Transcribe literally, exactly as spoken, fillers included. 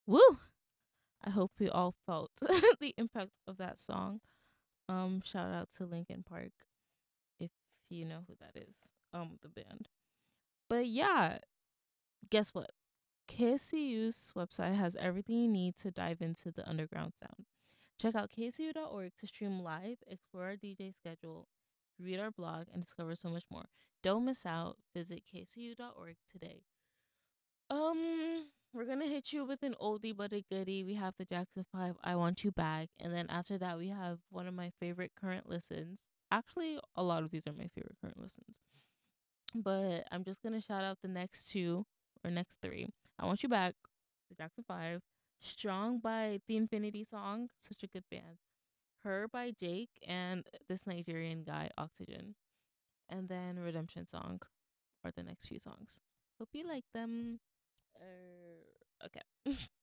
Woo! I hope we all felt the impact of that song. Um, shout out to Linkin Park if you know who that is. Um, the band. But yeah, guess what? K S C U's website has everything you need to dive into the underground sound. Check out k s u dot org to stream live, explore our D J schedule, read our blog, and discover so much more. Don't miss out. Visit k s u dot org today. Um, we're gonna hit you with an oldie but a goodie. We have the Jackson Five, "I Want You Back," and then after that, we have one of my favorite current listens. Actually, a lot of these are my favorite current listens, but I'm just gonna shout out the next two or next three. "I Want You Back," the Jackson Five, "Strong" by The Infinity Song, such a good band. "Her" by Jake and this Nigerian guy, Oxygen, and then "Redemption Song" are the next few songs. Hope you like them. Uh, okay.